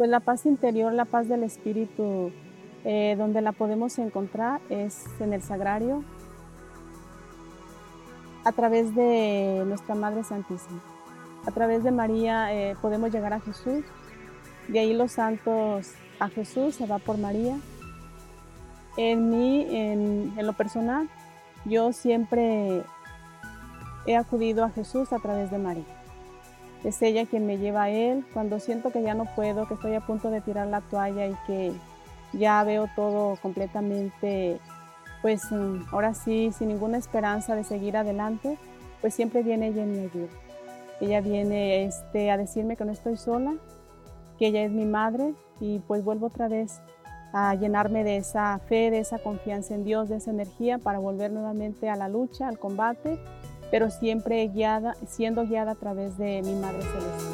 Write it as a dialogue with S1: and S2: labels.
S1: Pues la paz interior, la paz del espíritu, donde la podemos encontrar es en el sagrario, a través de nuestra Madre Santísima. A través de María podemos llegar a Jesús, de ahí los santos a Jesús, se va por María. En mí, en lo personal, yo siempre he acudido a Jesús a través de María. Es ella quien me lleva a Él cuando siento que ya no puedo, que estoy a punto de tirar la toalla y que ya veo todo completamente, pues ahora sí, sin ninguna esperanza de seguir adelante, pues siempre viene ella en mi ayuda. Ella viene a decirme que no estoy sola, que ella es mi madre y pues vuelvo otra vez a llenarme de esa fe, de esa confianza en Dios, de esa energía para volver nuevamente a la lucha, al combate, pero siempre guiada, siendo guiada a través de mi Madre Celestial.